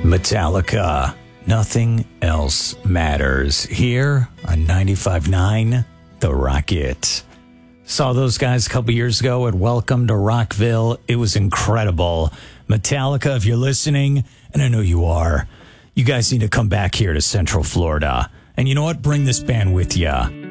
Metallica, Nothing Else Matters, here on 95.9 The Rocket. Saw those guys a couple years ago at Welcome to Rockville. It was incredible. Metallica, if you're listening, and I know you are, you guys need to come back here to Central Florida. And you know what? Bring this band with you.